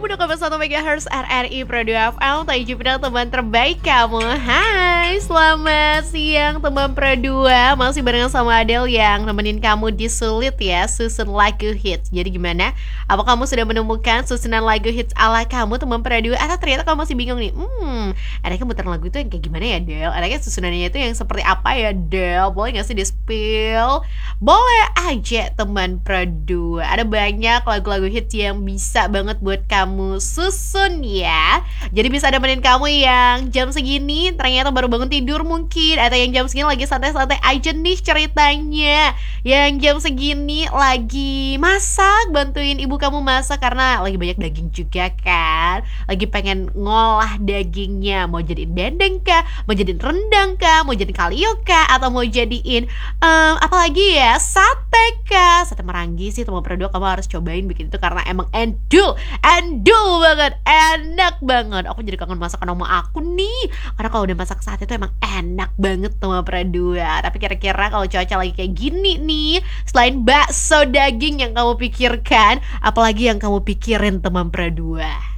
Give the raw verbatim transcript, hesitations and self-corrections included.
sembilan puluh koma satu megahertz R R I Pro dua F M, tujuh pinang teman terbaik kamu. Hai, selamat siang teman Pro dua. Masih barengan sama Adele yang nemenin kamu di Sulit ya, susun lagu hits. Jadi gimana? Apa kamu sudah menemukan susunan lagu hits ala kamu teman Pro dua? Atau ternyata kamu masih bingung nih? Hmm, enaknya muter lagu itu yang kayak gimana ya Del? Enaknya susunannya itu yang seperti apa ya Del? Boleh gak sih di spill? Boleh aja teman Pro dua. Ada banyak lagu-lagu hits yang bisa banget buat kamu susun ya. Jadi bisa nemenin kamu yang jam segini ternyata baru bangun tidur mungkin, atau yang jam segini lagi santai-santai aja nih ceritanya, yang jam segini lagi masak, bantuin ibu kamu masak karena lagi banyak daging juga kan, lagi pengen ngolah dagingnya, mau jadiin dendeng kah, mau jadiin rendang kah, mau jadiin kalio kah, atau mau jadiin um, apalagi ya, sate kah, sate meranggi sih teman Pro dua, kamu harus cobain bikin itu karena emang endul endul banget, enak banget. Aku jadi kangen masakan oma aku nih, karena kalau udah masak sate itu emang enak banget teman Pro dua. Tapi kira-kira kalau cuaca lagi kayak gini nih, selain bakso daging yang kamu pikirkan, apalagi yang kamu pikirin teman Pro dua?